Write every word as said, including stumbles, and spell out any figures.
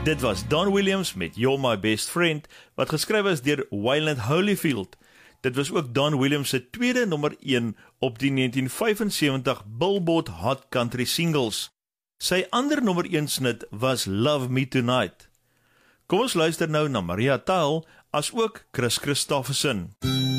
Dit was Don Williams met You're My Best Friend, wat geskryf is deur Waylon Holyfield. Dit was ook Don Williams se tweede nommer een op die negentien vyfensewentig Billboard Hot Country Singles. Sy ander nommer een snit was Love Me Tonight. Kom ons luister nou na Maria Taal, as ook Chris Christofferson.